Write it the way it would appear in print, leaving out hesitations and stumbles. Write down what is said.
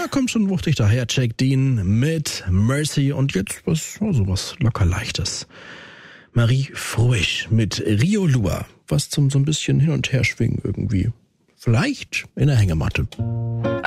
kommt schon wuchtig daher. Jack Dean mit Mercy und jetzt sowas locker Leichtes. Marie Fruisch mit Rio Lua. Was zum so ein bisschen hin und her schwingen irgendwie. Vielleicht in der Hängematte.